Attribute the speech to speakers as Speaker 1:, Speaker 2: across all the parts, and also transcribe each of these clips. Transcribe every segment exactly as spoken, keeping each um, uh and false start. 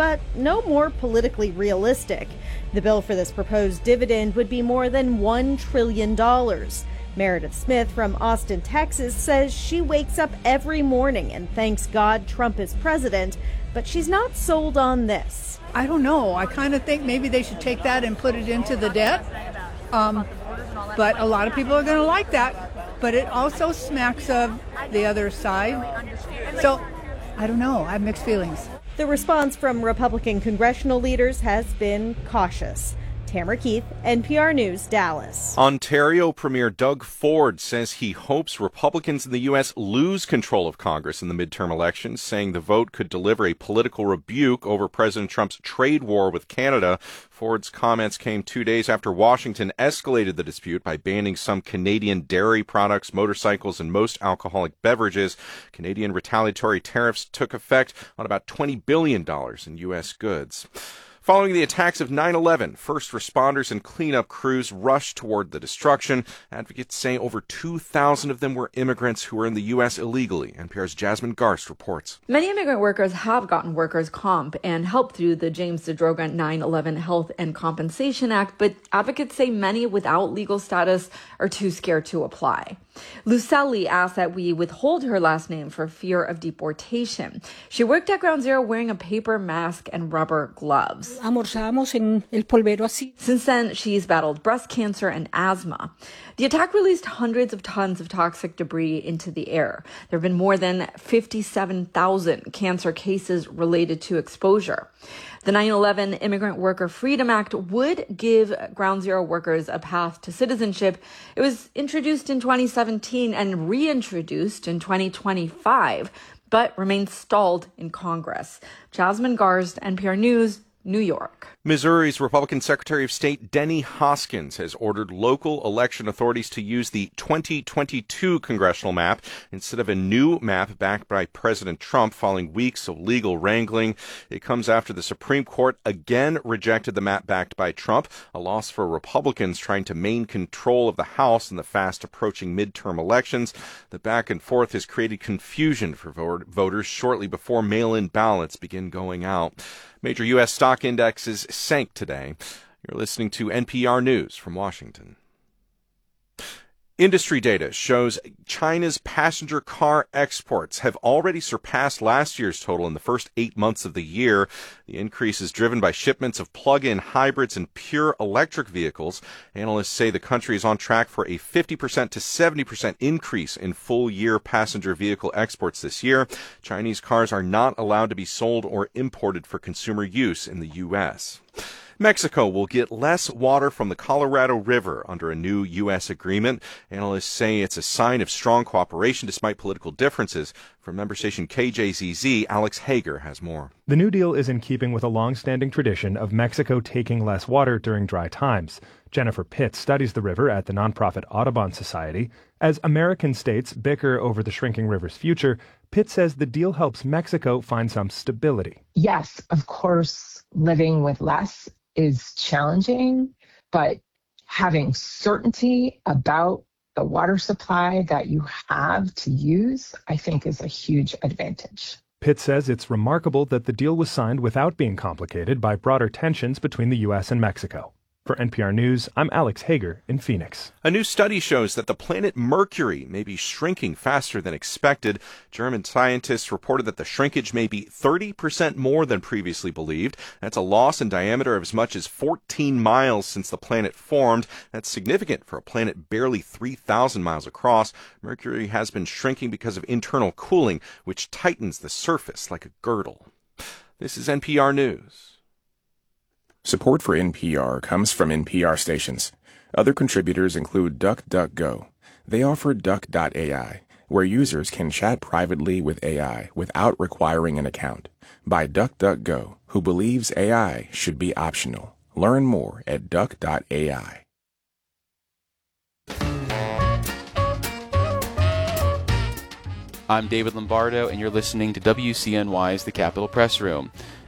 Speaker 1: but no more politically realistic. The bill for this proposed dividend would be more than one trillion dollars. Meredith Smith from Austin, Texas, says she wakes up every morning and thanks God Trump is president, but she's not sold on this.
Speaker 2: I don't know. I kind of think maybe they should take that and put it into the debt. Um, but a lot of people are going to like that. But it also smacks of the other side. So I don't know. I have mixed feelings.
Speaker 1: The response from Republican congressional leaders has been cautious. Tamara Keith, N P R News, Dallas.
Speaker 3: Ontario Premier Doug Ford says he hopes Republicans in the U S lose control of Congress in the midterm elections, saying the vote could deliver a political rebuke over President Trump's trade war with Canada. Ford's comments came two days after Washington escalated the dispute by banning some Canadian dairy products, motorcycles, and most alcoholic beverages. Canadian retaliatory tariffs took effect on about twenty billion dollars in U S goods. Following the attacks of nine eleven, first responders and cleanup crews rushed toward the destruction. Advocates say over two thousand of them were immigrants who were in the U S illegally. N P R's Jasmine Garst reports.
Speaker 4: Many immigrant workers have gotten workers' comp and help through the James DeDroga nine eleven Health and Compensation Act, but advocates say many without legal status are too scared to apply. Lucelli asked that we withhold her last name for fear of deportation. She worked at Ground Zero wearing a paper mask and rubber gloves. Since then, she's battled breast cancer and asthma. The attack released hundreds of tons of toxic debris into the air. There have been more than fifty-seven thousand cancer cases related to exposure. The nine eleven Immigrant Worker Freedom Act would give Ground Zero workers a path to citizenship. It was introduced in twenty seventeen and reintroduced in twenty twenty-five, but remains stalled in Congress. Jasmine Garst, N P R News, New York.
Speaker 3: Missouri's Republican Secretary of State Denny Hoskins has ordered local election authorities to use the twenty twenty-two congressional map instead of a new map backed by President Trump following weeks of legal wrangling. It comes after the Supreme Court again rejected the map backed by Trump, a loss for Republicans trying to maintain control of the House in the fast-approaching midterm elections. The back and forth has created confusion for voters shortly before mail-in ballots begin going out. Major U S stock indexes sank today. You're listening to N P R News from Washington. Industry data shows China's passenger car exports have already surpassed last year's total in the first eight months of the year. The increase is driven by shipments of plug-in hybrids and pure electric vehicles. Analysts say the country is on track for a fifty percent to seventy percent increase in full-year passenger vehicle exports this year. Chinese cars are not allowed to be sold or imported for consumer use in the U S. Mexico will get less water from the Colorado River under a new U S agreement. Analysts say it's a sign of strong cooperation despite political differences. From member station K J Z Z, Alex Hager has more.
Speaker 5: The new deal is in keeping with a long-standing tradition of Mexico taking less water during dry times. Jennifer Pitts studies the river at the nonprofit Audubon Society. As American states bicker over the shrinking river's future, Pitts says the deal helps Mexico find some stability.
Speaker 6: Yes, of course, living with less is challenging, but having certainty about the water supply that you have to use, I think, is a huge advantage.
Speaker 5: Pitts says it's remarkable that the deal was signed without being complicated by broader tensions between the U S and Mexico. For N P R News, I'm Alex Hager in Phoenix.
Speaker 3: A new study shows that the planet Mercury may be shrinking faster than expected. German scientists reported that the shrinkage may be thirty percent more than previously believed. That's a loss in diameter of as much as fourteen miles since the planet formed. That's significant for a planet barely three thousand miles across. Mercury has been shrinking because of internal cooling, which tightens the surface like a girdle. This is N P R News.
Speaker 7: Support for N P R comes from N P R stations. Other contributors include DuckDuckGo. They offer Duck dot A I, where users can chat privately with A I without requiring an account. By DuckDuckGo, who believes A I should be optional. Learn more at Duck dot A I.
Speaker 8: I'm David Lombardo, and you're listening to W C N Y's The Capitol Press Room.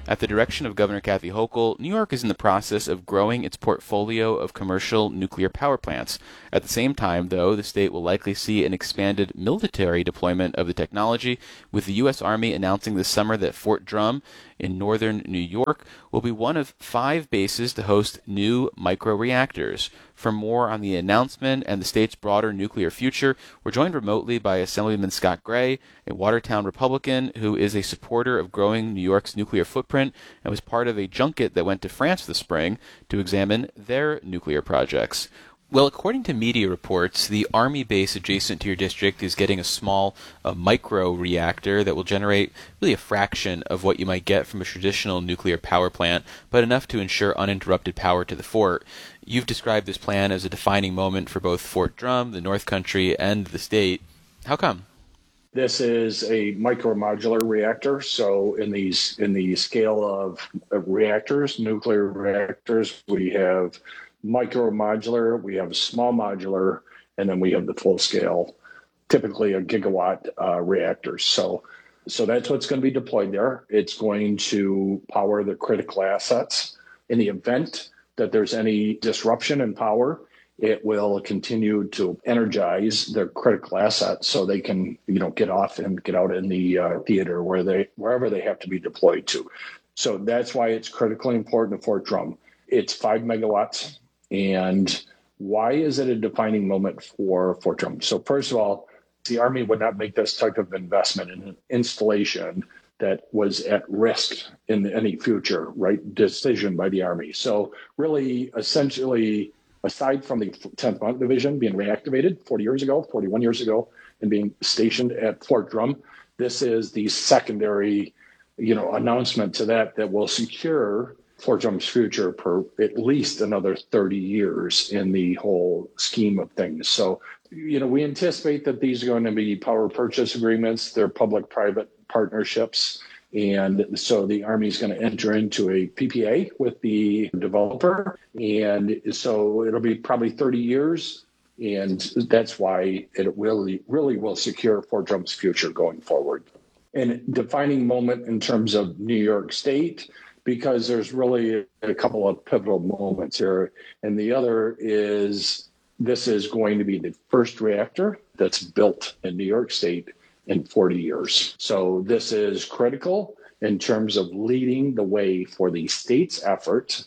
Speaker 8: At the direction of Governor Kathy Hochul, New York is in the process of growing its portfolio of commercial nuclear power plants. At the same time, though, the state will likely see an expanded military deployment of the technology, with the U S. Army announcing this summer that Fort Drum in northern New York will be one of five bases to host new microreactors. For more on the announcement and the state's broader nuclear future, we're joined remotely by Assemblyman Scott Gray, a Watertown Republican who is a supporter of growing New York's nuclear footprint and was part of a junket that went to France this spring to examine their nuclear projects. Well, according to media reports, the Army base adjacent to your district is getting a small uh, micro-reactor that will generate really a fraction of what you might get from a traditional nuclear power plant, but enough to ensure uninterrupted power to the fort. You've described this plan as a defining moment for both Fort Drum, the North Country, and the state. How come?
Speaker 9: This is a micro-modular reactor, so in these in the scale of, of reactors, nuclear reactors, we have micro modular, we have small modular, and then we have the full scale, typically a gigawatt uh, reactors. So, so that's what's going to be deployed there. It's going to power the critical assets. In the event that there's any disruption in power, it will continue to energize the critical assets so they can, you know, get off and get out in the uh, theater where they wherever they have to be deployed to. So that's why it's critically important to Fort Drum. It's five megawatts. And why is it a defining moment for Fort Drum? So first of all, the Army would not make this type of investment in an installation that was at risk in any future, right, decision by the Army. So really, essentially, aside from the tenth Mountain Division being reactivated forty years ago, forty-one years ago, and being stationed at Fort Drum, this is the secondary, you know, announcement to that that will secure Fort Drum's future for at least another thirty years in the whole scheme of things. So, you know, we anticipate that these are going to be power purchase agreements. They're public-private partnerships. And so the Army is going to enter into a P P A with the developer. And so it'll be probably thirty years. And that's why it really, really will secure Fort Drum's future going forward. And defining moment in terms of New York State, because there's really a couple of pivotal moments here. And the other is this is going to be the first reactor that's built in New York State in forty years. So this is critical in terms of leading the way for the state's effort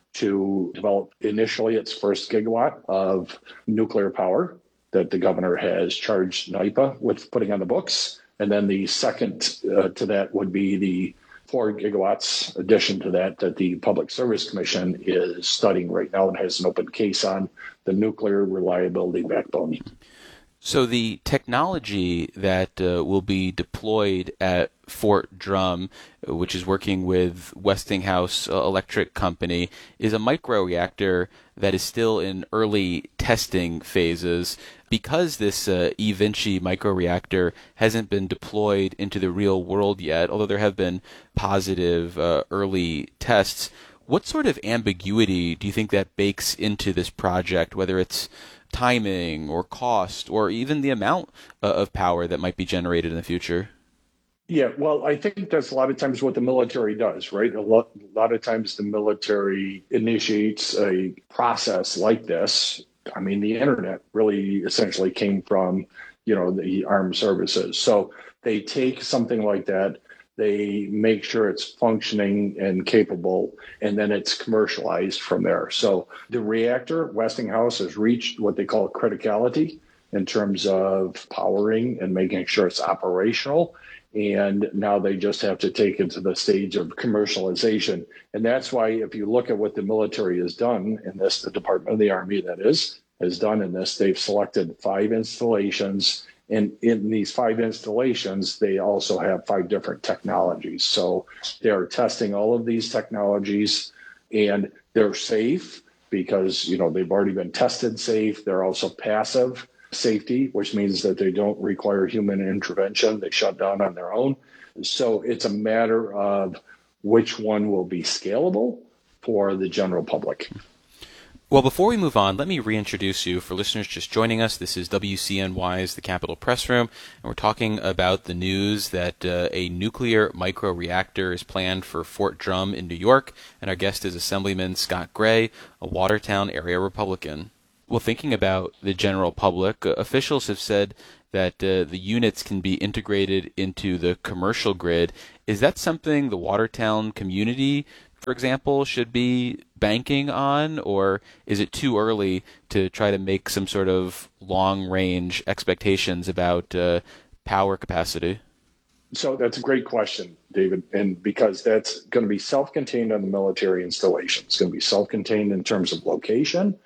Speaker 9: to develop initially its first gigawatt of nuclear power that the governor has charged NYPA with putting on the books. And then the second uh, to that would be the four gigawatts addition to that that the Public Service Commission is studying right now and has an open case on, the nuclear reliability backbone.
Speaker 8: So the technology that uh, will be deployed at Fort Drum, which is working with Westinghouse Electric Company, is a microreactor that is still in early testing phases. Because this uh, eVinci microreactor hasn't been deployed into the real world yet, although there have been positive uh, early tests, what sort of ambiguity do you think that bakes into this project, whether it's timing or cost or even the amount uh, of power that might be generated in the future?
Speaker 9: Yeah, well, I think that's a lot of times what the military does, right? A lot, a lot of times the military initiates a process like this. I mean, the internet really essentially came from, you know, the armed services. So they take something like that, they make sure it's functioning and capable, and then it's commercialized from there. So the reactor, Westinghouse has reached what they call criticality in terms of powering and making sure it's operational. And now they just have to take it to the stage of commercialization. And that's why if you look at what the military has done in this, the Department of the Army, that is, has done in this, they've selected five installations. And in these five installations, they also have five different technologies. So they're testing all of these technologies, and they're safe because, you know, they've already been tested safe. They're also passive safety, which means that they don't require human intervention. They shut down on their own. So it's a matter of which one will be scalable for the general public.
Speaker 8: Well, before we move on, let me reintroduce you. For listeners just joining us, this is W C N Y's The Capitol Press Room, and we're talking about the news that uh, a nuclear microreactor is planned for Fort Drum in New York, and our guest is Assemblyman Scott Gray, a Watertown area Republican. Well, thinking about the general public, uh, officials have said that uh, the units can be integrated into the commercial grid. Is that something the Watertown community, for example, should be banking on, or is it too early to try to make some sort of long-range expectations about uh, power capacity?
Speaker 9: So that's a great question, David, and because that's going to be self-contained on the military installation. It's going to be self-contained in terms of location,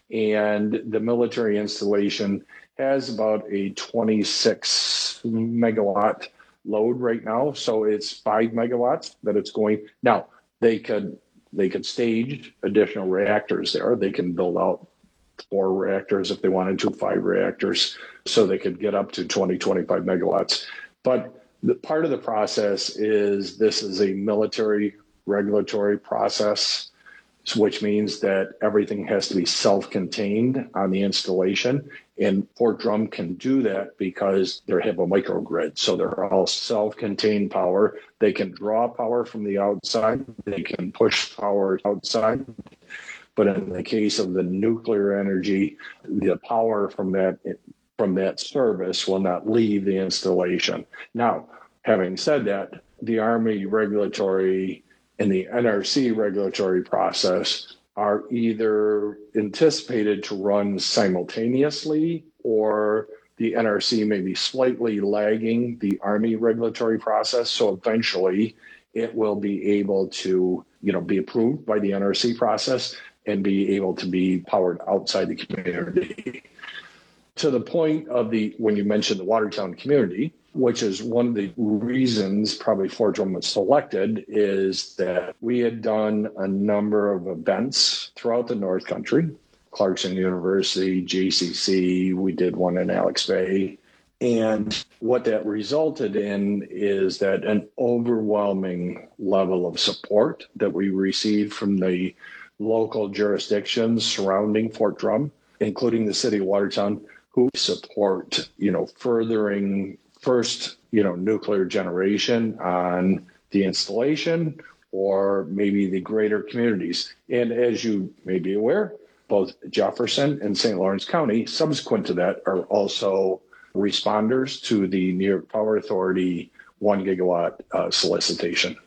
Speaker 9: and the military installation has about a twenty-six megawatt load right now. So it's five megawatts that it's going. Now, they could they could stage additional reactors there. They can build out four reactors if they wanted to, five reactors, so they could get up to twenty, twenty-five megawatts. But the part of the process is this is a military regulatory process, which means that everything has to be self-contained on the installation. And Fort Drum can do that because they have a microgrid. So they're all self-contained power. They can draw power from the outside. They can push power outside. But in the case of the nuclear energy, the power from that from that service will not leave the installation. Now, having said that, the Army regulatory and the N R C regulatory process are either anticipated to run simultaneously, or the N R C may be slightly lagging the Army regulatory process. So eventually it will be able to, you know, be approved by the N R C process and be able to be powered outside the community. To the point of the, when you mentioned the Watertown community, which is one of the reasons probably Fort Drum was selected, is that we had done a number of events throughout the North Country, Clarkson University, J C C, we did one in Alex Bay. And what that resulted in is that an overwhelming level of support that we received from the local jurisdictions surrounding Fort Drum, including the city of Watertown, who support, you know, furthering first, you know, nuclear generation on the installation, or maybe the greater communities. And as you may be aware, both Jefferson and Saint Lawrence County, subsequent to that, are also responders to the New York Power Authority one gigawatt uh, solicitation.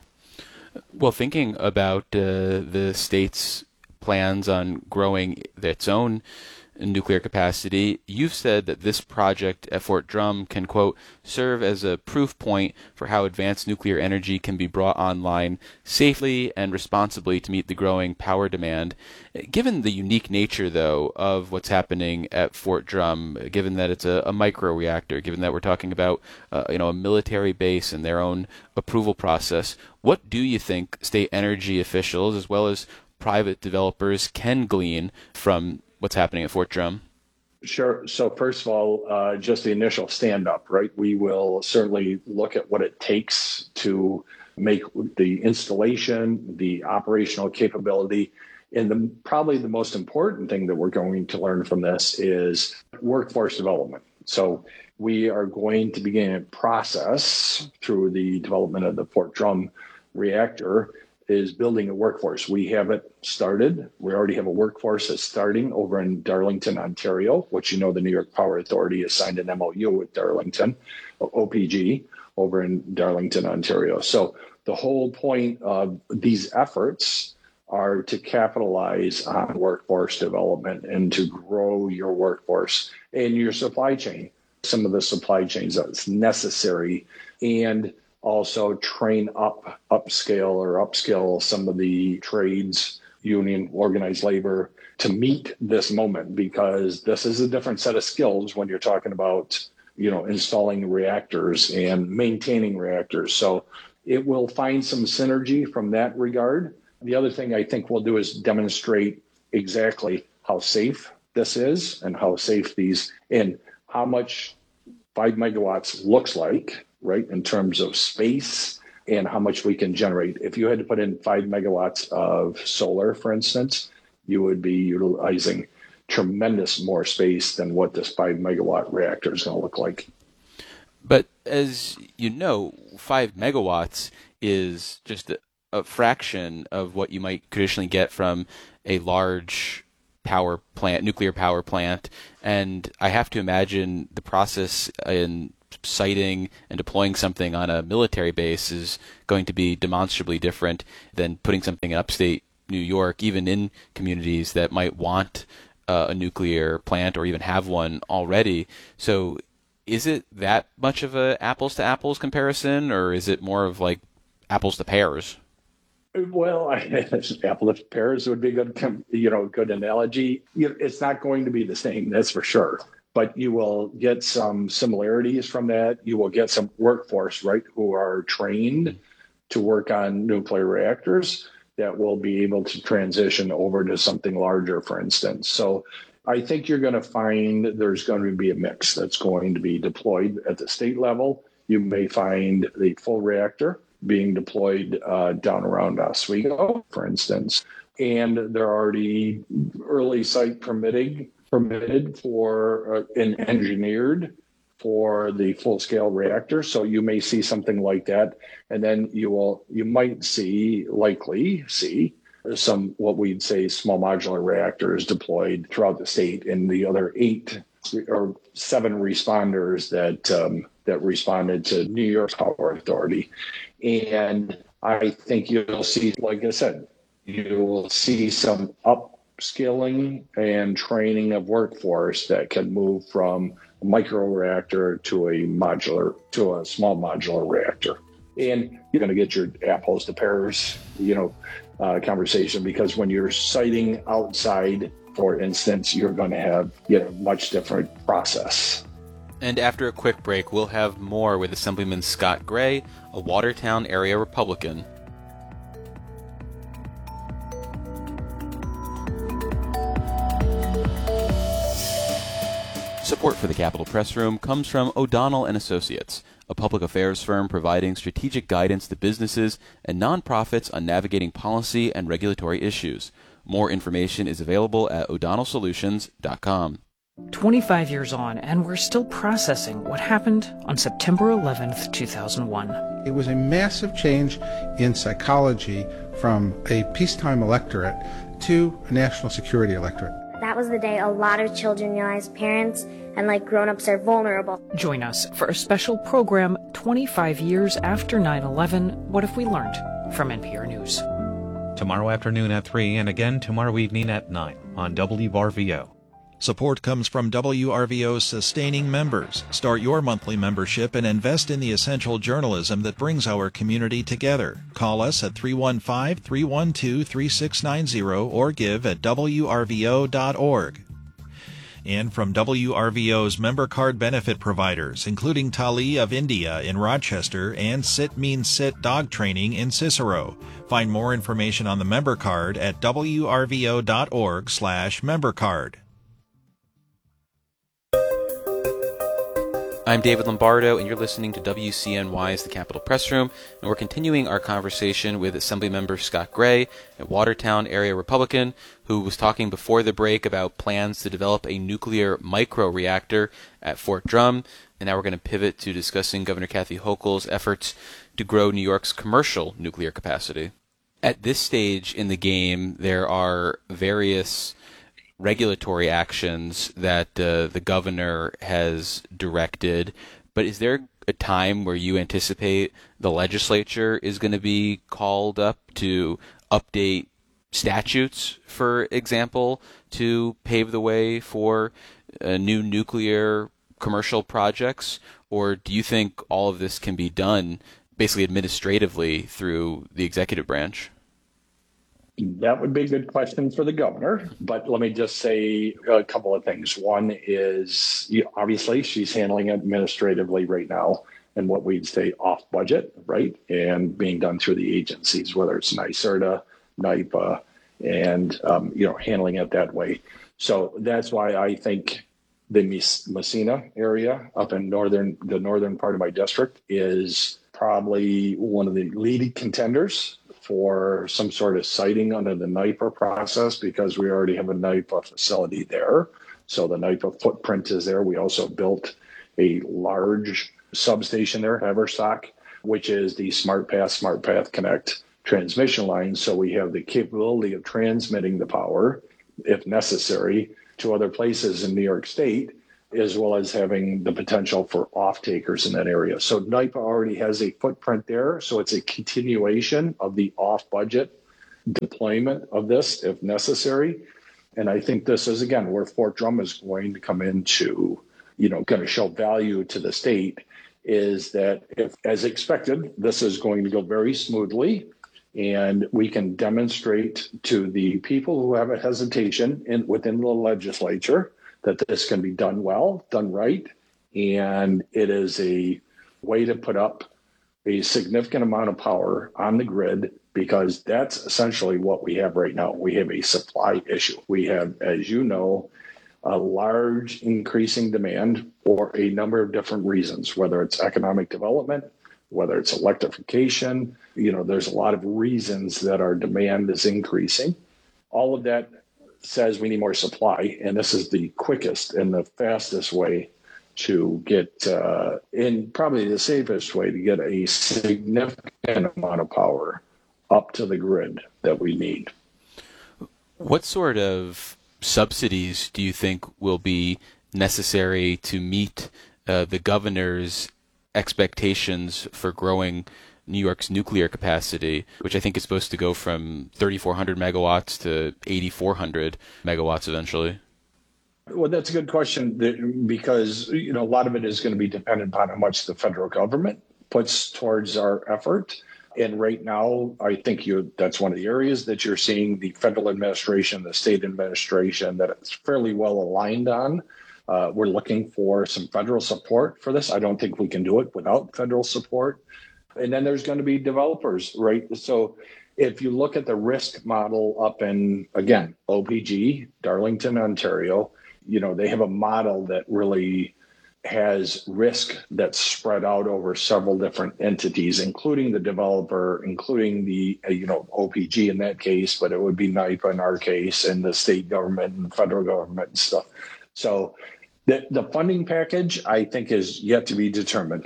Speaker 8: Well, thinking about uh, the state's plans on growing its own nuclear capacity, you've said that this project at Fort Drum can, quote, serve as a proof point for how advanced nuclear energy can be brought online safely and responsibly to meet the growing power demand. Given the unique nature, though, of what's happening at Fort Drum, given that it's a, a micro-reactor, given that we're talking about uh, you know, a military base and their own approval process, what do you think state energy officials, as well as private developers, can glean from what's happening at Fort Drum?
Speaker 9: Sure. So first of all, uh, just the initial stand-up, right? We will certainly look at what it takes to make the installation, the operational capability, and the, probably the most important thing that we're going to learn from this is workforce development. So we are going to begin a process through the development of the Fort Drum reactor is building a workforce. We have it started. We already have a workforce that's starting over in Darlington, Ontario, which, you know, the New York Power Authority has signed an M O U with Darlington, O P G, over in Darlington, Ontario. So the whole point of these efforts are to capitalize on workforce development and to grow your workforce and your supply chain, some of the supply chains that's necessary, and also train up, upscale or upskill some of the trades, union, organized labor to meet this moment, because this is a different set of skills when you're talking about, you know, installing reactors and maintaining reactors. So it will find some synergy from that regard. The other thing I think we'll do is demonstrate exactly how safe this is and how safe these and how much five megawatts looks like, right, in terms of space and how much we can generate. If you had to put in five megawatts of solar, for instance, you would be utilizing tremendous more space than what this five megawatt reactor is going to look like.
Speaker 8: But as you know, five megawatts is just a, a fraction of what you might traditionally get from a large power plant, nuclear power plant. And I have to imagine the process in siting and deploying something on a military base is going to be demonstrably different than putting something in upstate New York, even in communities that might want uh, a nuclear plant or even have one already. So is it that much of a apples to apples comparison, or is it more of like apples to pears?
Speaker 9: Well, apple to pears would be a good, you know, good analogy. It's not going to be the same, that's for sure. But you will get some similarities from that. You will get some workforce, right, who are trained to work on nuclear reactors that will be able to transition over to something larger, for instance. So I think you're going to find there's going to be a mix that's going to be deployed at the state level. You may find the full reactor being deployed uh, down around Oswego, for instance. And they're already early site permitting permitted for uh, and engineered for the full-scale reactor. So you may see something like that. And then you will, you might see, likely see, some what we'd say small modular reactors deployed throughout the state, and the other eight or seven responders that um, that responded to New York Power Authority. And I think you'll see, like I said, you will see some upskilling and training of workforce that can move from a micro reactor to a modular to a small modular reactor. And you're going to get your apples to pears, you know, uh, conversation, because when you're siting outside, for instance, you're going to have, you know, much different process.
Speaker 8: And after a quick break, we'll have more with Assemblyman Scott Gray, a Watertown area Republican. Support for the Capitol Press Room comes from O'Donnell and Associates, a public affairs firm providing strategic guidance to businesses and nonprofits on navigating policy and regulatory issues. More information is available at o'donnell solutions dot com.
Speaker 10: twenty-five years on, and we're still processing what happened on September eleventh, two thousand one.
Speaker 11: It was a massive change in psychology from a peacetime electorate to a national security electorate.
Speaker 12: That was the day a lot of children realized parents and like grown-ups are vulnerable.
Speaker 10: Join us for a special program, twenty-five years after nine eleven, What Have We Learned? From N P R News.
Speaker 13: Tomorrow afternoon at three and again tomorrow evening at nine on W R V O.
Speaker 14: Support comes from W R V O's sustaining members. Start your monthly membership and invest in the essential journalism that brings our community together. Call us at three one five, three one two, three six nine zero or give at w r v o dot org. And from W R V O's member card benefit providers, including Tali of India in Rochester and Sit Means Sit Dog Training in Cicero. Find more information on the member card at w r v o dot org slash member card.
Speaker 8: I'm David Lombardo, and you're listening to W C N Y's The Capitol Press Room, and we're continuing our conversation with Assemblymember Scott Gray, a Watertown area Republican, who was talking before the break about plans to develop a nuclear micro-reactor at Fort Drum, and now we're going to pivot to discussing Governor Kathy Hochul's efforts to grow New York's commercial nuclear capacity. At this stage in the game, there are various regulatory actions that uh, the governor has directed, but is there a time where you anticipate the legislature is going to be called up to update statutes, for example, to pave the way for uh, new nuclear commercial projects? Or do you think all of this can be done basically administratively through the executive branch?
Speaker 9: That would be a good question for the governor, but let me just say a couple of things. One is, you know, obviously she's handling it administratively right now, and what we'd say off budget, right? And being done through the agencies, whether it's NYSERDA, NYPA, and, um, you know, handling it that way. So that's why I think the Messina area up in northern, the northern part of my district is probably one of the leading contenders for some sort of siting under the NYPA process because we already have a NYPA facility there. So the NYPA footprint is there. We also built a large substation there, Haverstock, which is the SmartPath, SmartPath Connect transmission line. So we have the capability of transmitting the power, if necessary, to other places in New York State, as well as having the potential for off-takers in that area. So NYPA already has a footprint there. So it's a continuation of the off-budget deployment of this, if necessary. And I think this is, again, where Fort Drum is going to come into, you know, going to show value to the state, is that if, as expected, this is going to go very smoothly, and we can demonstrate to the people who have a hesitation in, within the legislature that this can be done well, done right, and it is a way to put up a significant amount of power on the grid, because that's essentially what we have right now. We have a supply issue. We have, as you know, a large increasing demand for a number of different reasons, whether it's economic development, whether it's electrification. You know, there's a lot of reasons that our demand is increasing. All of that says we need more supply, and this is the quickest and the fastest way to get, uh, and probably the safest way to get a significant amount of power up to the grid that we need.
Speaker 8: What sort of subsidies do you think will be necessary to meet uh, the governor's expectations for growing New York's nuclear capacity, which I think is supposed to go from thirty-four hundred megawatts to eighty-four hundred megawatts eventually?
Speaker 9: Well, that's a good question, because, you know, a lot of it is going to be dependent upon how much the federal government puts towards our effort. And right now, I think you that's one of the areas that you're seeing the federal administration, the state administration, that it's fairly well aligned on. Uh, we're looking for some federal support for this. I don't think we can do it without federal support. And then there's going to be developers, right? So if you look at the risk model up in, again, O P G, Darlington, Ontario, you know, they have a model that really has risk that's spread out over several different entities, including the developer, including the, uh, you know, O P G in that case, but it would be NYPA in our case, and the state government and federal government and stuff. So the, the funding package, I think, is yet to be determined.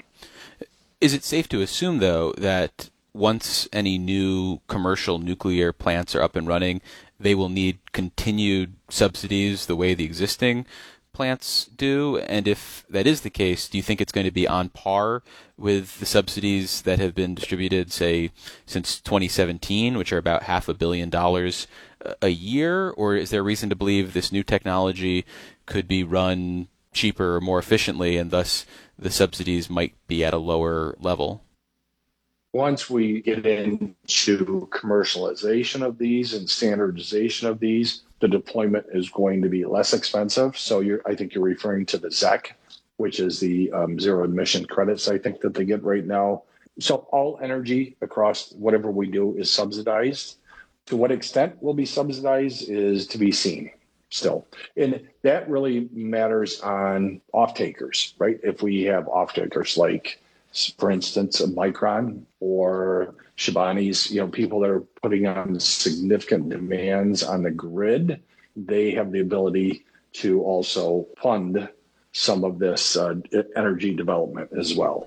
Speaker 8: Is it safe to assume, though, that once any new commercial nuclear plants are up and running, they will need continued subsidies the way the existing plants do? And if that is the case, do you think it's going to be on par with the subsidies that have been distributed, say, since twenty seventeen, which are about half a billion dollars a year? Or is there reason to believe this new technology could be run cheaper or more efficiently, and thus the subsidies might be at a lower level?
Speaker 9: Once we get into commercialization of these and standardization of these, the deployment is going to be less expensive. So you're, I think you're referring to the Z E C, which is the um, zero emission credits, I think, that they get right now. So all energy across whatever we do is subsidized. To what extent will be subsidized is to be seen still. And that really matters on off-takers, right? If we have off-takers like, for instance, a Micron or Shibani's, you know, people that are putting on significant demands on the grid, they have the ability to also fund some of this uh, energy development as well.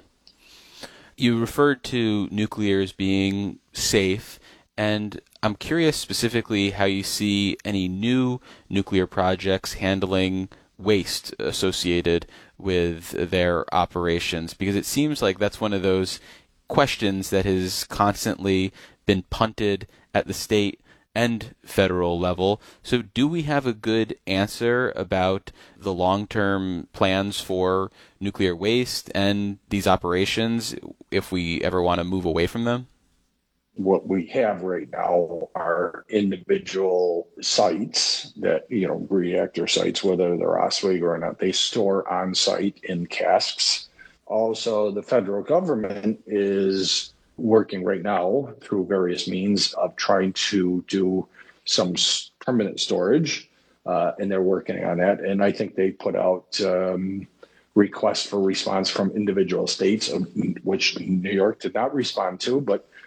Speaker 8: You referred to nuclear as being safe, and I'm curious specifically how you see any new nuclear projects handling waste associated with their operations, because it seems like that's one of those questions that has constantly been punted at the state and federal level. So do we have a good answer about the long-term plans for nuclear waste and these operations if we ever want to move away from them?
Speaker 9: What we have right now are individual sites that, you know, reactor sites, whether they're Oswego or not, they store on site in casks. Also, the federal government is working right now through various means of trying to do some permanent storage, uh, and they're working on that. And I think they put out um, requests for response from individual states, which New York did not respond to, but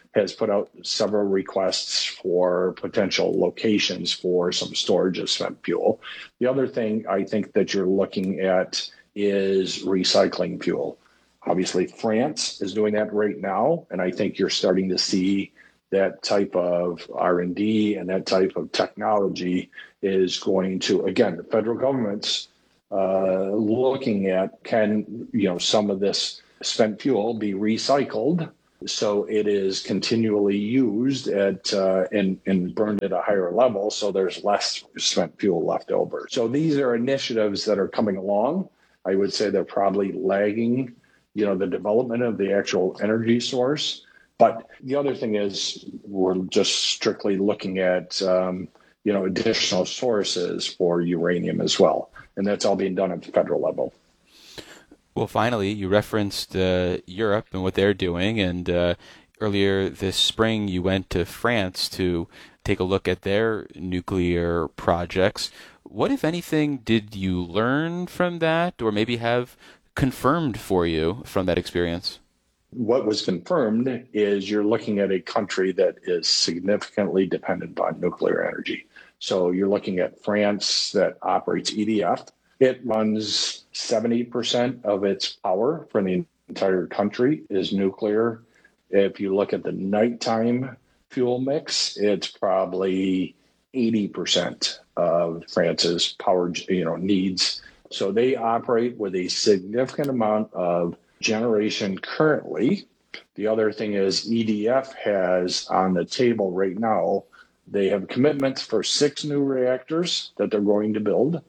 Speaker 9: has put out several requests for potential locations for some storage of spent fuel. The other thing I think that you're looking at is recycling fuel. Obviously, France is doing that right now, and I think you're starting to see that type of R and D and that type of technology is going to, again, the federal government's uh, looking at, can, you know, some of this spent fuel be recycled so it is continually used at uh, and, and burned at a higher level, so there's less spent fuel left over. So these are initiatives that are coming along. I would say they're probably lagging, you know, the development of the actual energy source. But the other thing is we're just strictly looking at, um, you know, additional sources for uranium as well. And that's all being done at the federal level.
Speaker 8: Well, finally, you referenced uh, Europe and what they're doing, and uh, earlier this spring you went to France to take a look at their nuclear projects. What, if anything, did you learn from that, or maybe have confirmed for you from that experience?
Speaker 9: What was confirmed is you're looking at a country that is significantly dependent on nuclear energy. So you're looking at France that operates E D F. It runs seventy percent of its power for the entire country is nuclear. If you look at the nighttime fuel mix, it's probably eighty percent of France's power, you know, needs. So they operate with a significant amount of generation currently. The other thing is E D F has on the table right now, they have commitments for six new reactors that they're going to build.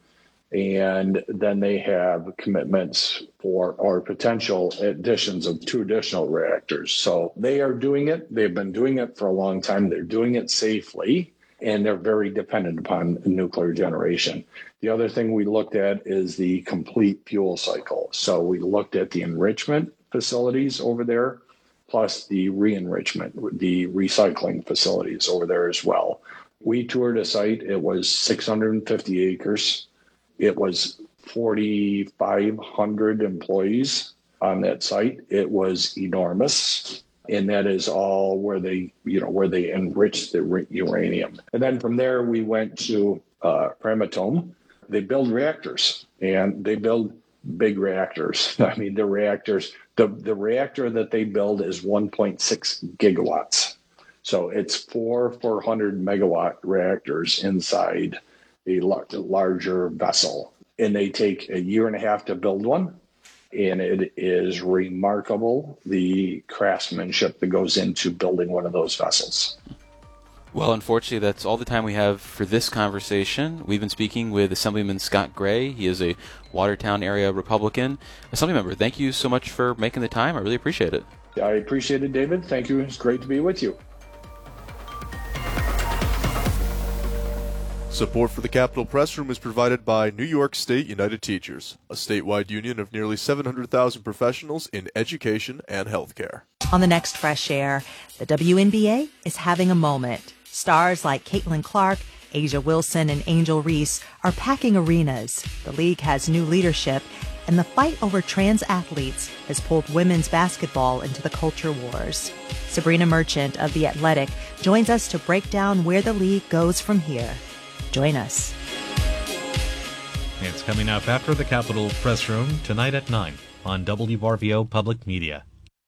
Speaker 9: And then they have commitments for or potential additions of two additional reactors. So they are doing it. They've been doing it for a long time. They're doing it safely, and they're very dependent upon nuclear generation. The other thing we looked at is the complete fuel cycle. So we looked at the enrichment facilities over there, plus the re-enrichment, the recycling facilities over there as well. We toured a site. It was six hundred fifty acres. It was forty-five hundred employees on that site. It was enormous. And that is all where they, you know, where they enrich the uranium. And then from there, we went to uh, Framatome. They build reactors, and they build big reactors. I mean, the reactors, the, the reactor that they build is one point six gigawatts. So it's four four hundred megawatt reactors inside a larger vessel, and they take a year and a half to build one, and it is remarkable the craftsmanship that goes into building one of those vessels.
Speaker 8: Well, unfortunately, that's all the time we have for this conversation. We've been speaking with Assemblyman Scott Gray. He is a Watertown area Republican. Assemblymember, thank you so much for making the time. I really appreciate it.
Speaker 9: I appreciate it, David. Thank you. It's great to be with you.
Speaker 15: Support for the Capitol Press Room is provided by New York State United Teachers, a statewide union of nearly seven hundred thousand professionals in education and healthcare.
Speaker 16: On the next Fresh Air, the W N B A is having a moment. Stars like Caitlin Clark, Asia Wilson, and Angel Reese are packing arenas. The league has new leadership, and the fight over trans athletes has pulled women's basketball into the culture wars. Sabrina Merchant of The Athletic joins us to break down where the league goes from here. Join us.
Speaker 13: It's coming up after the Capitol Press Room tonight at nine on W R V O Public Media.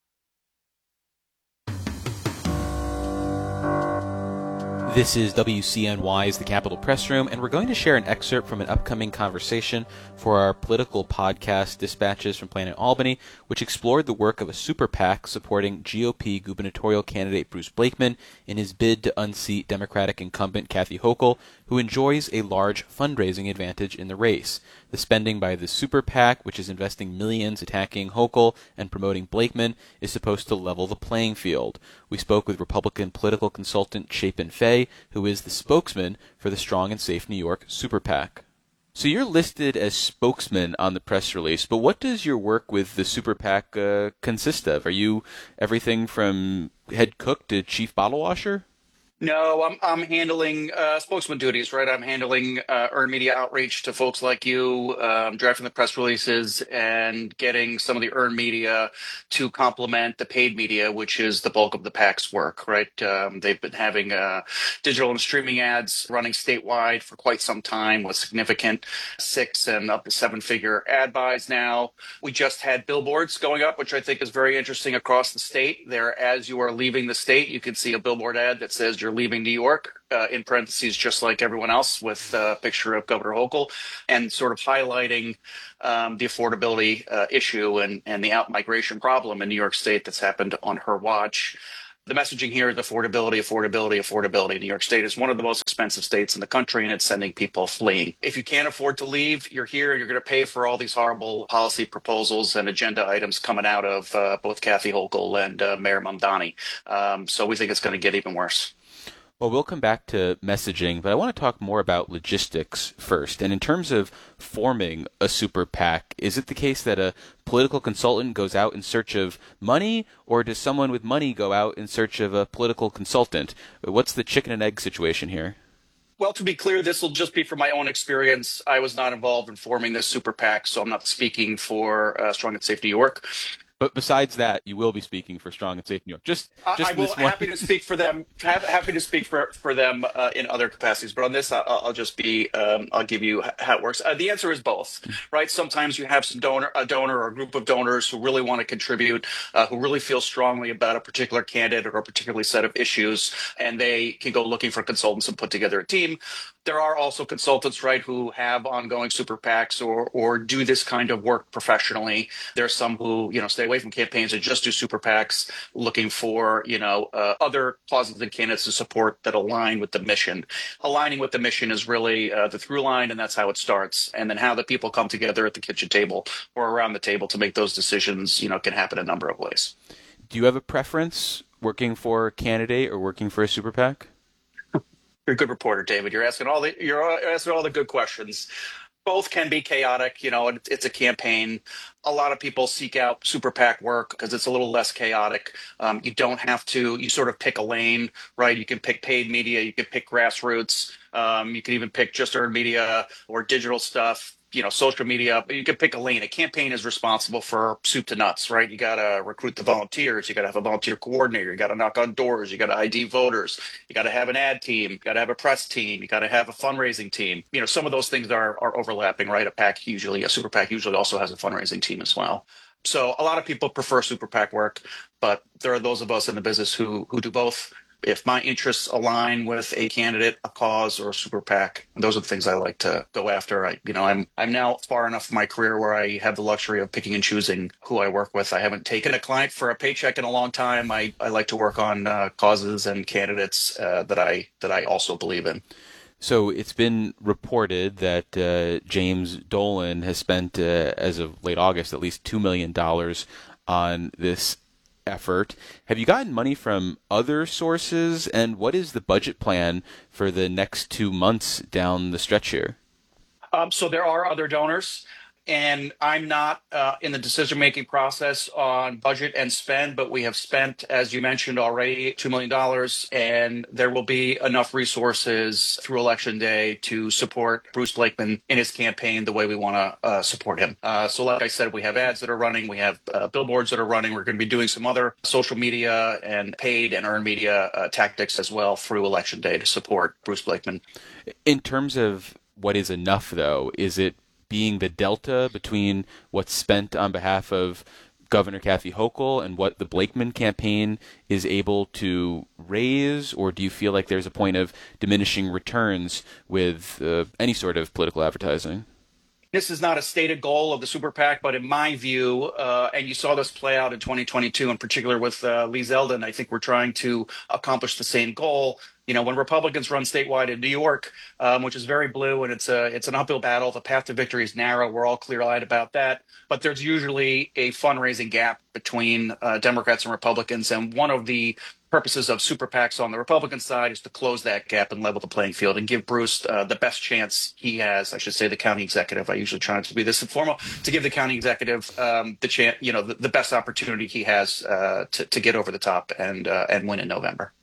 Speaker 8: This is W C N Y's The Capitol Press Room, and we're going to share an excerpt from an upcoming conversation for our political podcast, Dispatches from Planet Albany, which explored the work of a super PAC supporting G O P gubernatorial candidate Bruce Blakeman in his bid to unseat Democratic incumbent Kathy Hochul, who enjoys a large fundraising advantage in the race. The spending by the super PAC, which is investing millions attacking Hochul and promoting Blakeman, is supposed to level the playing field. We spoke with Republican political consultant Chapin Fay, who is the spokesman for the Strong and Safe New York super PAC. So you're listed as spokesman on the press release, but what does your work with the super PAC uh, consist of? Are you everything from head cook to chief bottle washer?
Speaker 17: No, I'm I'm handling uh, spokesman duties, right? I'm handling uh, earned media outreach to folks like you, um, drafting the press releases, and getting some of the earned media to complement the paid media, which is the bulk of the PAC's work, right? Um, they've been having uh, digital and streaming ads running statewide for quite some time with significant six and up to seven-figure ad buys now. We just had billboards going up, which I think is very interesting across the state. There, as you are leaving the state, you can see a billboard ad that says you're leaving New York, uh, in parentheses, just like everyone else, with a picture of Governor Hochul, and sort of highlighting um, the affordability uh, issue and, and the out-migration problem in New York State that's happened on her watch. The messaging here is affordability, affordability, affordability. New York State is one of the most expensive states in the country, and it's sending people fleeing. If you can't afford to leave, you're here, you're going to pay for all these horrible policy proposals and agenda items coming out of uh, both Kathy Hochul and uh, Mayor Mamdani. Um, so we think it's going to get even worse.
Speaker 8: Well, we'll come back to messaging, but I want to talk more about logistics first. And in terms of forming a super PAC, is it the case that a political consultant goes out in search of money, or does someone with money go out in search of a political consultant? What's the chicken and egg situation here?
Speaker 17: Well, to be clear, this will just be from my own experience. I was not involved in forming this super PAC, so I'm not speaking for uh, Strong and Safe New York.
Speaker 8: But besides that, you will be speaking for Strong and Safe New York. Just, just
Speaker 17: I will
Speaker 8: this one.
Speaker 17: happy to speak for them. Happy to speak for for them uh, in other capacities. But on this, I'll, I'll just be. Um, I'll give you how it works. Uh, the answer is both, right? Sometimes you have some donor, a donor or a group of donors who really want to contribute, uh, who really feel strongly about a particular candidate or a particular set of issues, and they can go looking for consultants and put together a team. There are also consultants, right, who have ongoing super PACs or or do this kind of work professionally. There are some who, you know, stay away from campaigns and just do super PACs, looking for, you know, uh, other causes and candidates to support that align with the mission. Aligning with the mission is really uh, the through line, and that's how it starts. And then how the people come together at the kitchen table or around the table to make those decisions, you know, can happen a number of ways.
Speaker 8: Do you have a preference working for a candidate or working for a super PAC?
Speaker 17: You're a good reporter, David. You're asking all the you're asking all the good questions. Both can be chaotic. You know, it's a campaign. A lot of people seek out super PAC work because it's a little less chaotic. Um, you don't have to. You sort of pick a lane, right? You can pick paid media. You can pick grassroots. Um, you can even pick just earned media or digital stuff. You know, social media, but you can pick a lane. A campaign is responsible for soup to nuts, right? You got to recruit the volunteers. You got to have a volunteer coordinator. You got to knock on doors. You got to I D voters. You got to have an ad team. You got to have a press team. You got to have a fundraising team. You know, some of those things are are overlapping, right? A PAC usually, a super PAC usually also has a fundraising team as well. So a lot of people prefer super PAC work, but there are those of us in the business who who do both. If my interests align with a candidate, a cause, or a super PAC, those are the things I like to go after. I, you know, I'm I'm now far enough in my career where I have the luxury of picking and choosing who I work with. I haven't taken a client for a paycheck in a long time. I, I like to work on uh, causes and candidates uh, that I that I also believe in.
Speaker 8: So it's been reported that uh, James Dolan has spent, uh, as of late August, at least two million dollars on this effort. Have you gotten money from other sources, and what is the budget plan for the next two months down the stretch here?
Speaker 17: Um, so there are other donors, and I'm not uh, in the decision-making process on budget and spend, but we have spent, as you mentioned already, two million dollars, and there will be enough resources through Election Day to support Bruce Blakeman in his campaign the way we want to uh, support him. Uh, so like I said, we have ads that are running, we have uh, billboards that are running, we're going to be doing some other social media and paid and earned media uh, tactics as well through Election Day to support Bruce Blakeman.
Speaker 8: In terms of what is enough, though, is it being the delta between what's spent on behalf of Governor Kathy Hochul and what the Blakeman campaign is able to raise, or do you feel like there's a point of diminishing returns with uh, any sort of political advertising?
Speaker 17: This is not a stated goal of the super PAC, but in my view, uh, and you saw this play out in twenty twenty-two, in particular with uh, Lee Zeldin, I think we're trying to accomplish the same goal. You know, when Republicans run statewide in New York, um, which is very blue, and it's a it's an uphill battle. The path to victory is narrow. We're all clear-eyed about that. But there's usually a fundraising gap between uh, Democrats and Republicans, and one of the purposes of super PACs on the Republican side is to close that gap and level the playing field and give Bruce uh, the best chance he has. I should say the county executive. I usually try to be this informal, to give the county executive um, the chance, you know, the, the best opportunity he has uh, to to get over the top and uh, and win in November.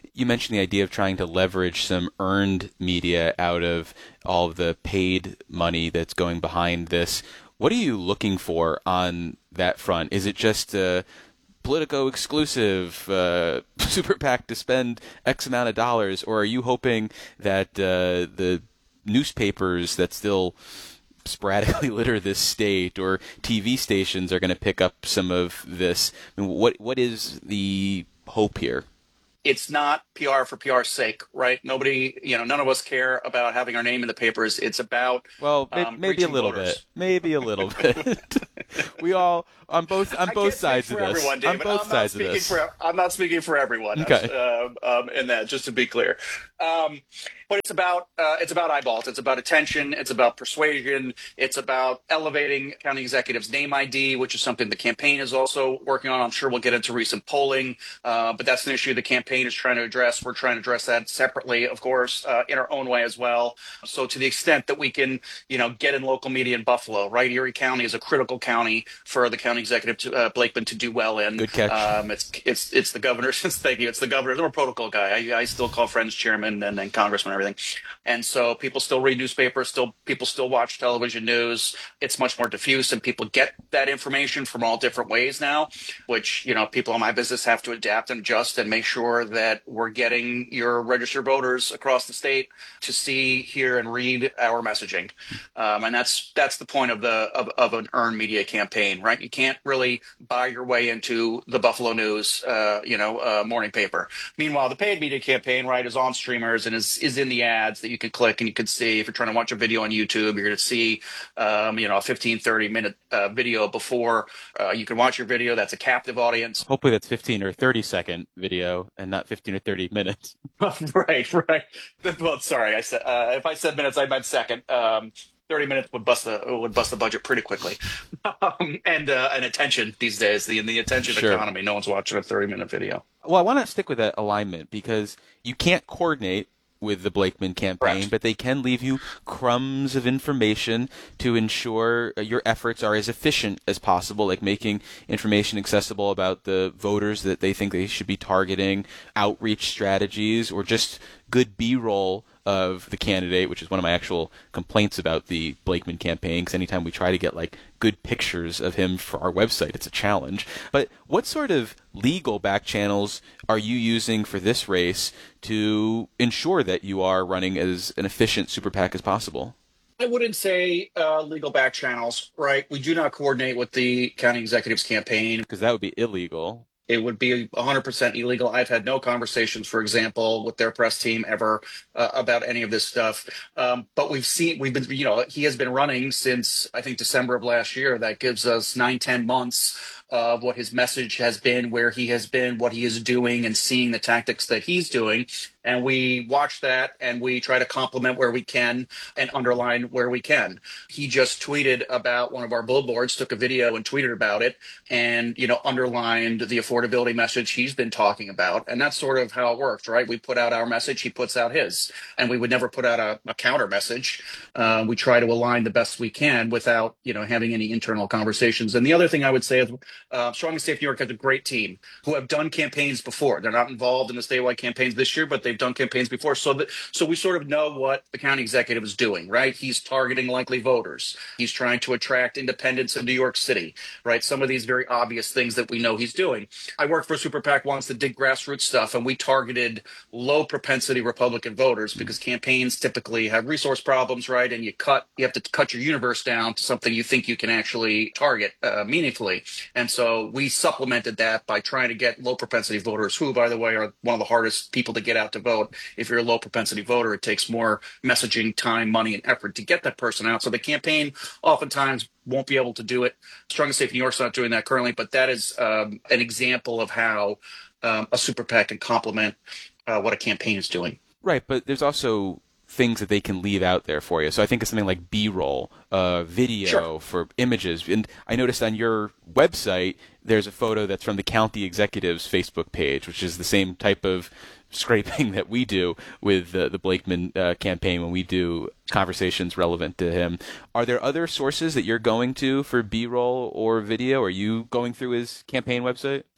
Speaker 8: You mentioned the idea of trying to leverage some earned media out of all of the paid money that's going behind this. What are you looking for on that front? Is it just uh, Politico exclusive, uh, super PAC to spend X amount of dollars, or are you hoping that uh, the newspapers that still sporadically litter this state or T V stations are going to pick up some of this? I mean, what what is the hope here?
Speaker 17: It's not P R for P R's sake, right? Nobody, you know, none of us care about having our name in the papers. It's about
Speaker 8: well, maybe,
Speaker 17: um,
Speaker 8: maybe a little
Speaker 17: voters.
Speaker 8: bit, maybe a little bit. We all on both on
Speaker 17: I
Speaker 8: both
Speaker 17: can't
Speaker 8: sides
Speaker 17: speak
Speaker 8: of
Speaker 17: for
Speaker 8: this.
Speaker 17: everyone, David.
Speaker 8: On both
Speaker 17: I'm
Speaker 8: sides
Speaker 17: not
Speaker 8: of this.
Speaker 17: For, I'm not speaking for everyone.
Speaker 8: Okay.
Speaker 17: Um, um, in that, just to be clear. Um, but it's about uh, it's about eyeballs. It's about attention. It's about persuasion. It's about elevating county executives' name I D, which is something the campaign is also working on. I'm sure we'll get into recent polling, uh, but that's an issue the campaign is trying to address. We're trying to address that separately, of course, uh, in our own way as well. So to the extent that we can, you know, get in local media in Buffalo, right? Erie County is a critical county for the county executive, to, uh, Blakeman, to do well in.
Speaker 8: Good catch.
Speaker 17: Um, it's it's it's the governor's. Thank you. It's the governor's. I'm a protocol guy. I, I still call friends chairman and then congressman and everything. And so people still read newspapers. Still people still watch television news. It's much more diffuse, and people get that information from all different ways now. Which, you know, people in my business have to adapt and adjust and make sure that we're getting your registered voters across the state to see, hear, and read our messaging. Um, and that's that's the point of the of, of an earned media campaign, right? You can't really buy your way into the Buffalo News, uh, you know, uh, morning paper. Meanwhile, the paid media campaign, right, is on streamers and is is in the ads that you can click and you can see. If you're trying to watch a video on YouTube, you're going to see, um, you know, a fifteen, thirty minute uh, video before uh, you can watch your video. That's a captive audience.
Speaker 8: Hopefully that's fifteen or thirty second video and not fifteen or thirty minutes.
Speaker 17: Right, right. Well, sorry, I said uh, if I said minutes, I meant second. Um, Thirty minutes would bust the would bust the budget pretty quickly, um, and uh, and attention these days, the in the attention
Speaker 8: Sure.
Speaker 17: economy, no one's watching a thirty minute video.
Speaker 8: Well, I want to stick with that alignment because you can't coordinate with the Blakeman campaign,
Speaker 17: Right.
Speaker 8: but they can leave you crumbs of information to ensure your efforts are as efficient as possible, like making information accessible about the voters that they think they should be targeting, outreach strategies, or just good B-roll of the candidate, which is one of my actual complaints about the Blakeman campaign, because anytime we try to get like good pictures of him for our website, it's a challenge. But what sort of legal back channels are you using for this race to ensure that you are running as an efficient super PAC as possible?
Speaker 17: I wouldn't say uh, legal back channels, right? We do not coordinate with the county executive's campaign.
Speaker 8: Because that would be illegal.
Speaker 17: It would be one hundred percent illegal. I've had no conversations, for example, with their press team ever uh, about any of this stuff. Um, but we've seen, we've been, you know, he has been running since, I think, December of last year. That gives us nine, ten months of what his message has been, where he has been, what he is doing, and seeing the tactics that he's doing. And we watch that and we try to complement where we can and underline where we can. He just tweeted about one of our billboards, took a video and tweeted about it, and, you know, underlined the affordability message he's been talking about. And that's sort of how it works, right? We put out our message, he puts out his, and we would never put out a, a counter message. Uh, we try to align the best we can without, you know, having any internal conversations. And the other thing I would say is uh, Strong and Safe New York has a great team who have done campaigns before. They're not involved in the statewide campaigns this year, but they've done campaigns before. So that, so we sort of know what the county executive is doing, right? He's targeting likely voters. He's trying to attract independents in New York City, right? Some of these very obvious things that we know he's doing. I worked for Super PAC once that did grassroots stuff, and we targeted low propensity Republican voters because campaigns typically have resource problems, right? And you cut, you have to cut your universe down to something you think you can actually target uh, meaningfully. And so we supplemented that by trying to get low propensity voters, who, by the way, are one of the hardest people to get out to vote. If you're a low propensity voter, it takes more messaging, time, money, and effort to get that person out. So the campaign oftentimes won't be able to do it. Strong and Safe New York's not doing that currently, but that is um, an example of how um, a super PAC can complement uh, what a campaign is doing.
Speaker 8: Right, but there's also things that they can leave out there for you. So I think it's something like B-roll, uh, video
Speaker 17: Sure.
Speaker 8: for images. And I noticed on your website, there's a photo that's from the county executive's Facebook page, which is the same type of scraping that we do with uh, the Blakeman uh, campaign when we do conversations relevant to him. Are there other sources that you're going to for B-roll or video? Are you going through his campaign website?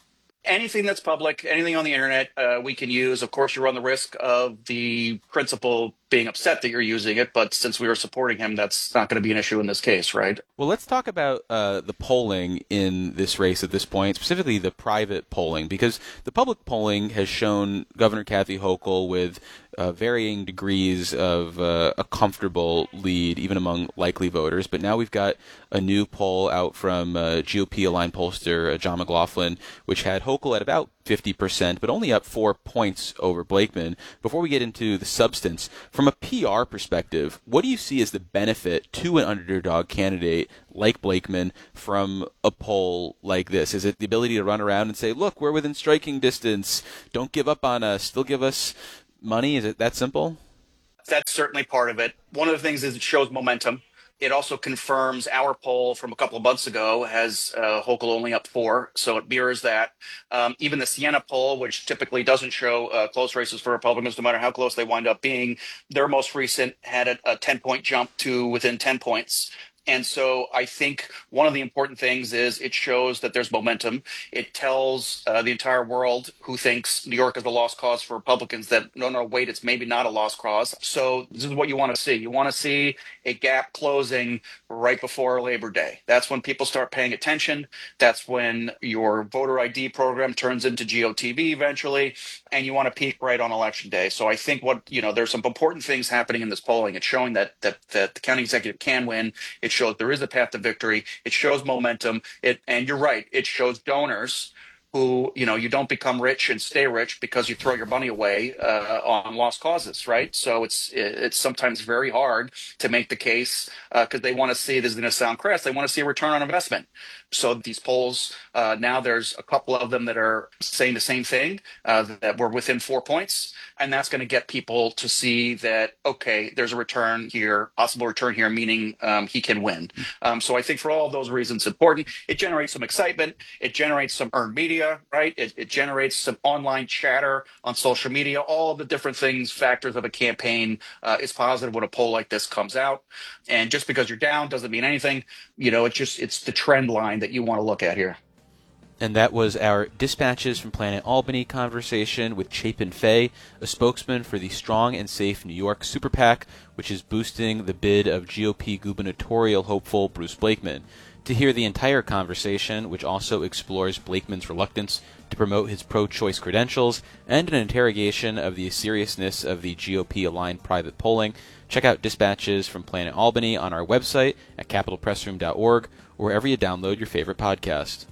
Speaker 17: Anything that's public, anything on the internet, uh, we can use. Of course, you run the risk of the principal being upset that you're using it, but since we were supporting him, that's not going to be an issue in this case, right?
Speaker 8: Well, let's talk about uh, the polling in this race at this point, specifically the private polling, because the public polling has shown Governor Kathy Hochul with uh, varying degrees of uh, a comfortable lead, even among likely voters. But now we've got a new poll out from uh, G O P-aligned pollster uh, John McLaughlin, which had Hochul at about fifty percent, but only up four points over Blakeman. Before we get into the substance, from a P R perspective, what do you see as the benefit to an underdog candidate like Blakeman from a poll like this? Is it the ability to run around and say, look, we're within striking distance, don't give up on us, still give us money? Is it that simple?
Speaker 17: That's certainly part of it. One of the things is it shows momentum. It also confirms our poll from a couple of months ago has uh, Hochul only up four, so it mirrors that. Um, even the Siena poll, which typically doesn't show uh, close races for Republicans, no matter how close they wind up being, their most recent had a, a ten-point jump to within ten points. And so I think one of the important things is it shows that there's momentum. It tells uh, the entire world who thinks New York is a lost cause for Republicans that, no, no, wait, it's maybe not a lost cause. So this is what you want to see. You want to see a gap closing right before Labor Day. That's when people start paying attention. That's when your voter I D program turns into G O T V eventually, and you want to peak right on Election Day. So I think what, you know, there's some important things happening in this polling. It's showing that that, that the county executive can win. It shows there is a path to victory. It shows momentum. It, and you're right, it shows donors who, you know, you don't become rich and stay rich because you throw your money away uh, on lost causes, right? So it's it's sometimes very hard to make the case because uh, they want to see, this is going to sound crass, they want to see a return on investment. So these polls, uh, now there's a couple of them that are saying the same thing, uh, that we're within four points. And that's going to get people to see that, okay, there's a return here, possible return here, meaning um, he can win. Um, so I think for all of those reasons, it's important. It generates some excitement. It generates some earned media, right? It, it generates some online chatter on social media. All of the different things, factors of a campaign uh, is positive when a poll like this comes out. And just because you're down doesn't mean anything. You know, it's just, it's the trend line that you want to look at here.
Speaker 8: And that was our Dispatches from Planet Albany conversation with Chapin Fay, a spokesman for the Strong and Safe New York Super PAC, which is boosting the bid of G O P gubernatorial hopeful Bruce Blakeman. To hear the entire conversation, which also explores Blakeman's reluctance to promote his pro-choice credentials and an interrogation of the seriousness of the G O P-aligned private polling, check out Dispatches from Planet Albany on our website at capital press room dot org or wherever you download your favorite podcast.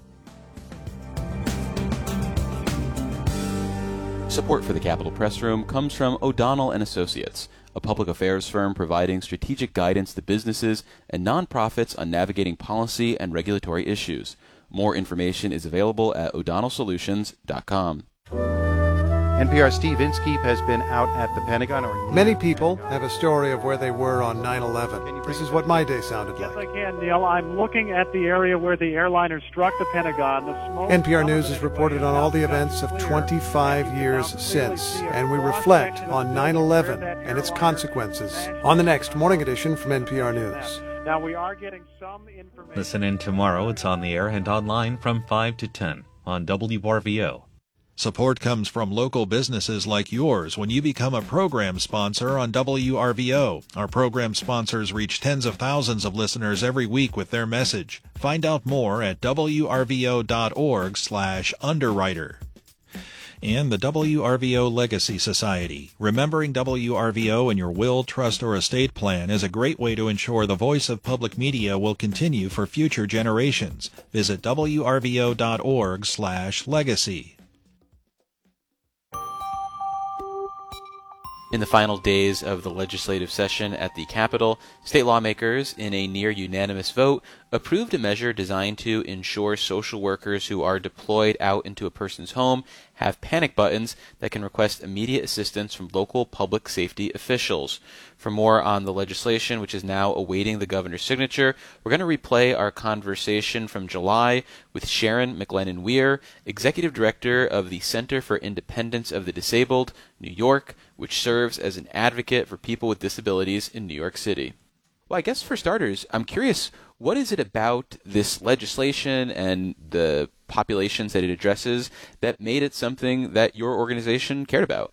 Speaker 8: Support for the Capitol Press Room comes from O'Donnell and Associates, a public affairs firm providing strategic guidance to businesses and nonprofits on navigating policy and regulatory issues. More information is available at o'donnell solutions dot com.
Speaker 18: N P R's Steve Inskeep has been out at the Pentagon. Or
Speaker 19: Many people have a story of where they were on nine eleven. This is what my day sounded like.
Speaker 20: Yes, I can, Neil. I'm looking at the area where the airliner struck the Pentagon. The smoke
Speaker 19: N P R News has reported on all the events of twenty-five years since, and we reflect on nine eleven and its consequences on the next Morning Edition from N P R News.
Speaker 20: Now, we are getting some information.
Speaker 13: Listen in tomorrow. It's on the air and online from five to ten on W R V O.
Speaker 14: Support comes from local businesses like yours when you become a program sponsor on W R V O. Our program sponsors reach tens of thousands of listeners every week with their message. Find out more at W R V O dot org slash underwriter. And the W R V O Legacy Society. Remembering W R V O in your will, trust, or estate plan is a great way to ensure the voice of public media will continue for future generations. Visit W R V O dot org slash legacy.
Speaker 8: In the final days of the legislative session at the Capitol, state lawmakers, in a near-unanimous vote, approved a measure designed to ensure social workers who are deployed out into a person's home have panic buttons that can request immediate assistance from local public safety officials. For more on the legislation, which is now awaiting the governor's signature, we're going to replay our conversation from July with Sharon McLennan Weir, Executive Director of the Center for Independence of the Disabled, New York, which serves as an advocate for people with disabilities in New York City. Well, I guess for starters, I'm curious, what is it about this legislation and the populations that it addresses that made it something that your organization cared about?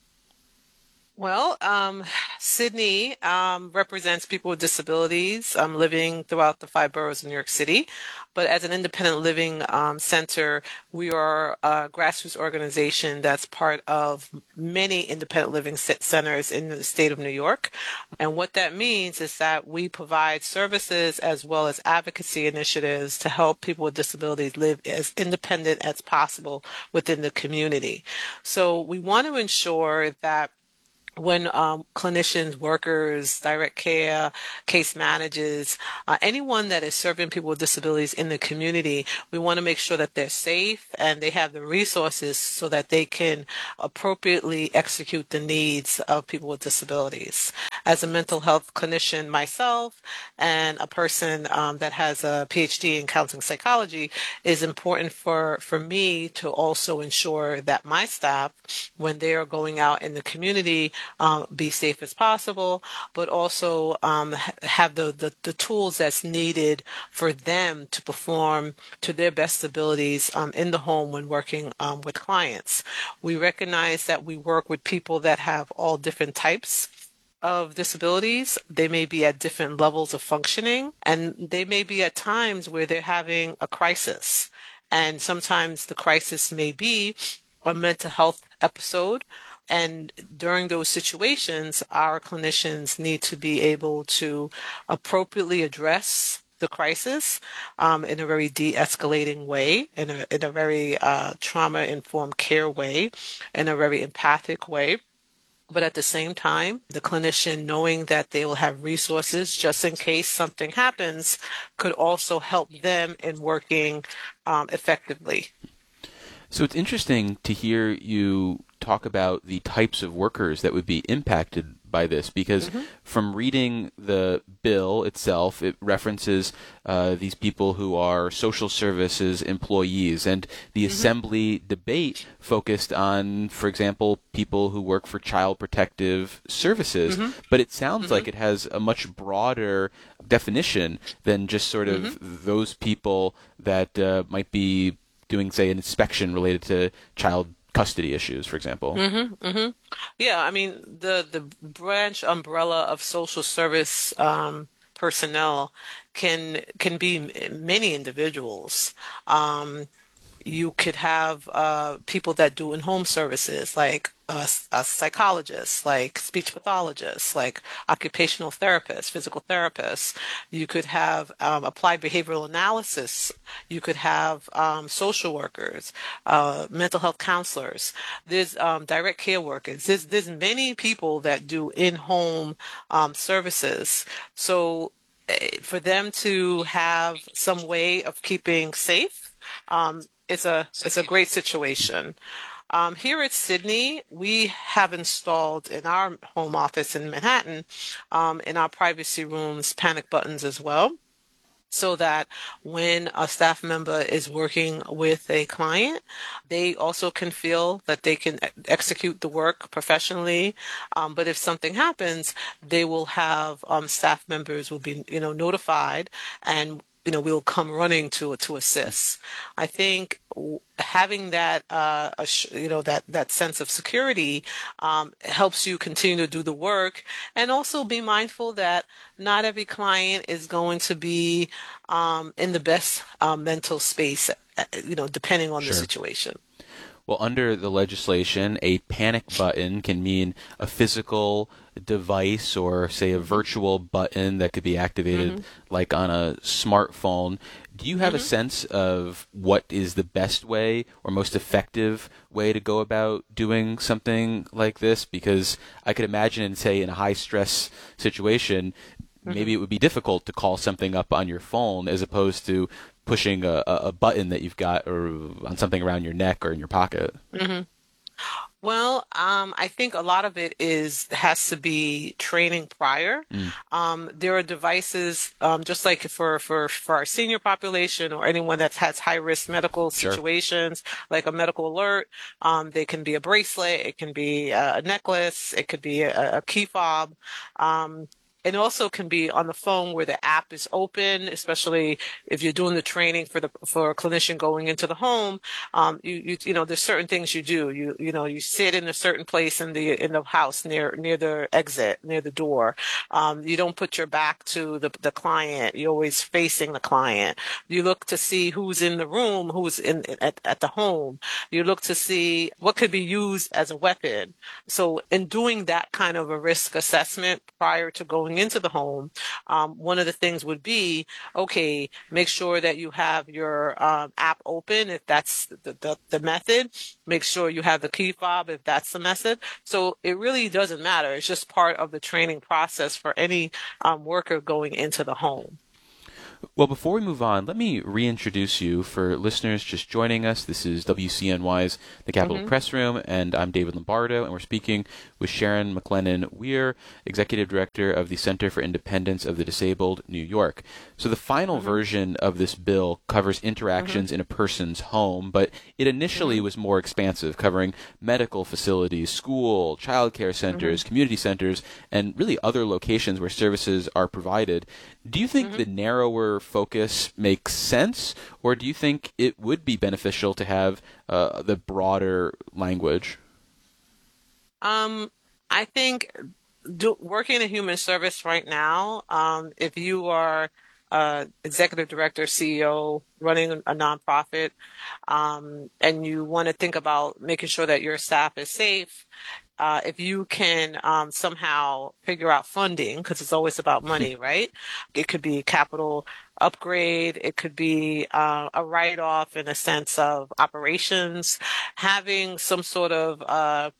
Speaker 21: Well, um, Sydney um, represents people with disabilities um, living throughout the five boroughs of New York City. But as an independent living um, center, we are a grassroots organization that's part of many independent living centers in the state of New York. And what that means is that we provide services as well as advocacy initiatives to help people with disabilities live as independent as possible within the community. So we want to ensure that when um, clinicians, workers, direct care, case managers, uh, anyone that is serving people with disabilities in the community, we want to make sure that they're safe and they have the resources so that they can appropriately execute the needs of people with disabilities. As a mental health clinician myself and a person um, that has a P H D in counseling psychology, it's important for, for me to also ensure that my staff, when they are going out in the community, Um, be safe as possible, but also um, have the, the, the tools that's needed for them to perform to their best abilities um, in the home when working um, with clients. We recognize that we work with people that have all different types of disabilities. They may be at different levels of functioning, and they may be at times where they're having a crisis. And sometimes the crisis may be a mental health episode. And during those situations, our clinicians need to be able to appropriately address the crisis um, in a very de-escalating way, in a, in a very uh, trauma-informed care way, in a very empathic way. But at the same time, the clinician, knowing that they will have resources just in case something happens, could also help them in working um, effectively.
Speaker 8: So it's interesting to hear you talk about the types of workers that would be impacted by this, because mm-hmm. from reading the bill itself, it references uh, these people who are social services employees, and the mm-hmm. assembly debate focused on, for example, people who work for child protective services. Mm-hmm. But it sounds mm-hmm. like it has a much broader definition than just sort of mm-hmm. those people that uh, might be doing, say, an inspection related to child custody issues, for example.
Speaker 21: Mm-hmm, mm-hmm. Yeah, I mean, the, the branch umbrella of social service um, personnel can can be many individuals. Um, you could have uh, people that do in-home services, like a, a psychologist, like speech pathologists, like occupational therapists, physical therapists. You could have um, applied behavioral analysis. You could have um, social workers, uh, mental health counselors. There's um, direct care workers. There's, there's many people that do in-home um, services. So for them to have some way of keeping safe, um, it's a it's a great situation. Um, here at Sydney, we have installed in our home office in Manhattan, um, in our privacy rooms, panic buttons as well, so that when a staff member is working with a client, they also can feel that they can execute the work professionally. Um, but if something happens, they will have um, staff members will be, you know, notified, and you know, we'll come running to to assist. I think having that, uh, you know, that, that sense of security um, helps you continue to do the work, and also be mindful that not every client is going to be um, in the best uh, mental space, you know, depending on
Speaker 8: Sure.
Speaker 21: the situation.
Speaker 8: Well, under the legislation, a panic button can mean a physical device or, say, a virtual button that could be activated mm-hmm. like on a smartphone. Do you have mm-hmm. a sense of what is the best way or most effective way to go about doing something like this? Because I could imagine, say, in a high-stress situation, mm-hmm. maybe it would be difficult to call something up on your phone as opposed to pushing a, a button that you've got or on something around your neck or in your pocket.
Speaker 21: Mm-hmm. Well, um, I think a lot of it is has to be training prior. Mm. Um, there are devices, um, just like for, for, for our senior population or anyone that has high risk medical
Speaker 8: Sure.
Speaker 21: situations, like a medical alert. Um, they can be a bracelet, it can be a necklace, it could be a, a key fob. Um, it also can be on the phone where the app is open, especially if you're doing the training for the for a clinician going into the home. Um, you, you you know, there's certain things you do. You you know, you sit in a certain place in the in the house near near the exit, near the door. Um, you don't put your back to the the client. You're always facing the client. You look to see who's in the room, who's in at, at the home. You look to see what could be used as a weapon. So in doing that kind of a risk assessment prior to going into the home, um, one of the things would be, okay, make sure that you have your um, app open if that's the, the, the method. Make sure you have the key fob if that's the method. So it really doesn't matter. It's just part of the training process for any um, worker going into the home.
Speaker 8: Well, before we move on, let me reintroduce you for listeners just joining us. This is W C N Y's The Capitol mm-hmm. Press Room, and I'm David Lombardo, and we're speaking with Sharon McLennan-Weir, Executive Director of the Center for Independence of the Disabled, New York. So the final mm-hmm. version of this bill covers interactions mm-hmm. in a person's home, but it initially mm-hmm. was more expansive, covering medical facilities, school, child care centers, mm-hmm. community centers, and really other locations where services are provided. Do you think mm-hmm. the narrower focus makes sense, or do you think it would be beneficial to have uh, the broader language?
Speaker 21: Um, I think do, working in human service right now, um, if you are uh, executive director, C E O, running a nonprofit, um, and you want to think about making sure that your staff is safe, Uh, if you can um, somehow figure out funding, because it's always about money, right? It could be capital upgrade. It could be uh, a write-off in a sense of operations. Having some sort of uh,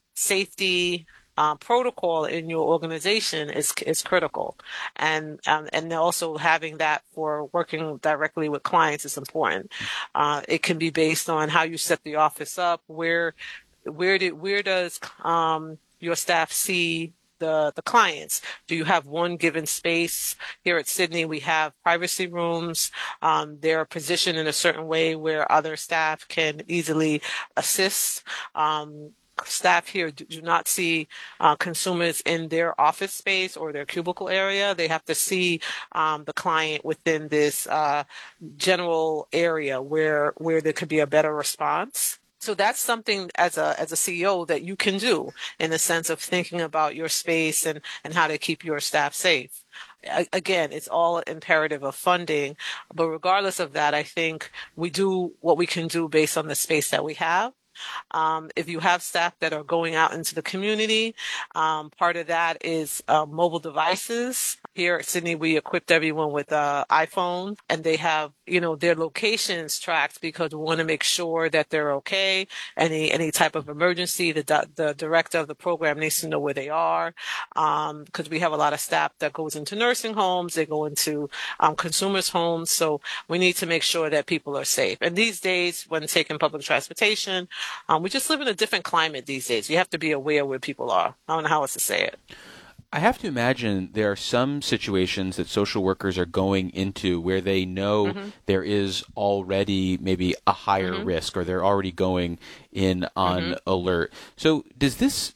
Speaker 21: safety uh, protocol in your organization is is critical, and um, and also having that for working directly with clients is important. Uh, it can be based on how you set the office up, where. Where did where does um, your staff see the the clients? Do you have one given space? Here at Sydney, we have privacy rooms. Um, they're positioned in a certain way where other staff can easily assist. Um, staff here do, do not see uh, consumers in their office space or their cubicle area. They have to see um, the client within this uh, general area where where there could be a better response. So that's something as a as a C E O that you can do in the sense of thinking about your space and, and how to keep your staff safe. Again, it's all imperative of funding. But regardless of that, I think we do what we can do based on the space that we have. Um, if you have staff that are going out into the community, um, part of that is uh, mobile devices. Here at Sydney, we equipped everyone with uh, iPhone, and they have, you know, their locations tracked because we want to make sure that they're okay. Any any type of emergency, the the director of the program needs to know where they are, because um, we have a lot of staff that goes into nursing homes, they go into um, consumers' homes, so we need to make sure that people are safe. And these days, when taking public transportation, Um, we just live in a different climate these days. You have to be aware where people are. I don't know how else to say it.
Speaker 8: I have to imagine there are some situations that social workers are going into where they know mm-hmm. there is already maybe a higher mm-hmm. risk, or they're already going in on mm-hmm. alert. So does this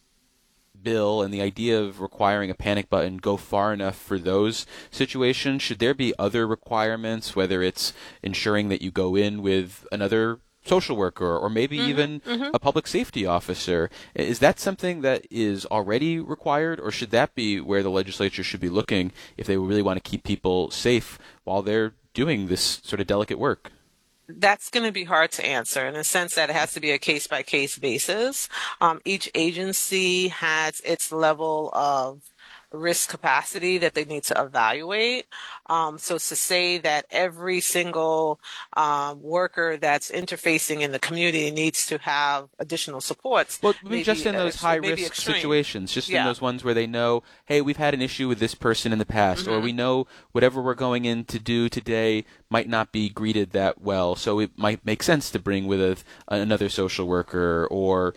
Speaker 8: bill and the idea of requiring a panic button go far enough for those situations? Should there be other requirements, whether it's ensuring that you go in with another social worker or maybe mm-hmm, even mm-hmm. a public safety officer? Is that something that is already required, or should that be where the legislature should be looking if they really want to keep people safe while they're doing this sort of delicate work?
Speaker 21: That's going to be hard to answer in the sense that it has to be a case-by-case basis. Um, each agency has its level of risk capacity that they need to evaluate. Um, so to say that every single um, worker that's interfacing in the community needs to have additional supports.
Speaker 8: Well, maybe just in those
Speaker 21: uh,
Speaker 8: high-risk situations, just
Speaker 21: yeah.
Speaker 8: in those ones where they know, hey, we've had an issue with this person in the past, mm-hmm. or we know whatever we're going in to do today might not be greeted that well, so it might make sense to bring with a, another social worker, or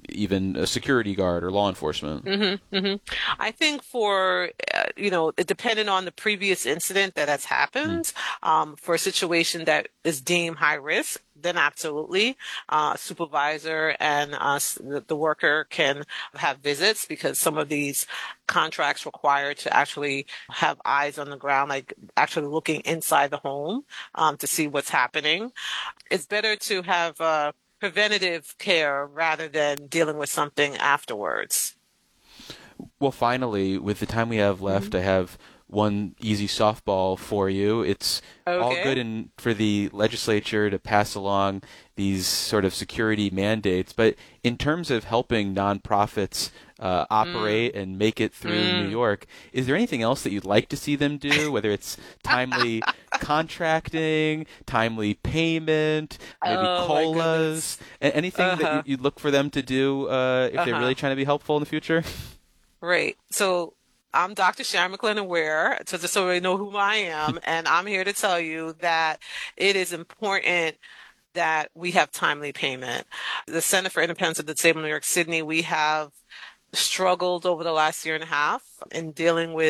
Speaker 8: even a security guard or law enforcement?
Speaker 21: Mm-hmm, mm-hmm. I think for, uh, you know, depending on the previous incident that has happened, mm. um, for a situation that is deemed high risk, then absolutely, uh, supervisor and uh, the, the worker can have visits, because some of these contracts require to actually have eyes on the ground, like actually looking inside the home um, to see what's happening. It's better to have uh, preventative care rather than dealing with something afterwards.
Speaker 8: Well, finally, with the time we have left, mm-hmm. I have one easy softball for you. It's okay. all good and for the legislature to pass along these sort of security mandates, but in terms of helping nonprofits uh, operate mm. and make it through mm. New York, is there anything else that you'd like to see them do, whether it's timely contracting, timely payment, maybe oh, colas, anything uh-huh. that you'd look for them to do uh, if uh-huh. they're really trying to be helpful in the future?
Speaker 21: Right. So I'm Doctor Sharon McLennan Ware, so just so you know who I am, and I'm here to tell you that it is important that we have timely payment. The Center for Independence of the State of New York, Sydney, we have struggled over the last year and a half in dealing with